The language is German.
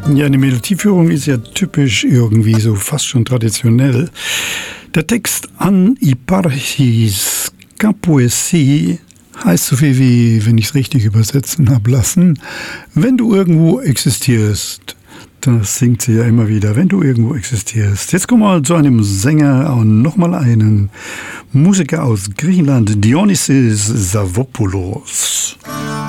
Ja, eine Melodieführung ist ja typisch irgendwie, so fast schon traditionell. Der Text An Iparchis Kapoesie heißt so viel wie, wenn ich es richtig übersetzen habe lassen, wenn du irgendwo existierst. Das singt sie ja immer wieder, wenn du irgendwo existierst. Jetzt kommen wir zu einem Sänger und nochmal einen Musiker aus Griechenland, Dionysis Savvopoulos.